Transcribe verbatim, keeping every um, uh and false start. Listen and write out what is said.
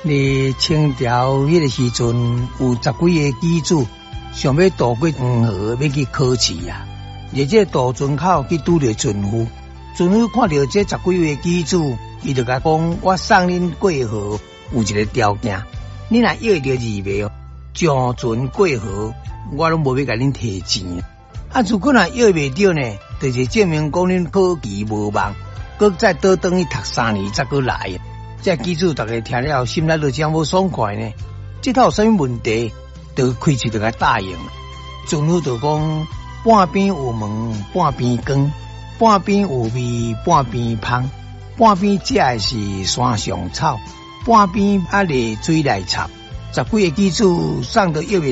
你清朝迄个时阵有十几个机主想要渡过黄河要去考试啊，而这渡船口去拄着船夫，船夫看到这十几位机主，伊就甲讲：我送恁过河有一个条件，你若约着二妹将船过河，我拢无要甲恁提钱。啊，如果若约袂着呢，就是证明讲恁考期无望，搁再倒转去读三年才搁来。这机主大家听了后，心内就真无爽快呢。这套有啥物问题，就开喙就甲答应。船夫就讲：半边有门，半边光；半边有味，半边芳；半边食的是山上草，半边啊咧水来插。十几个机主送到约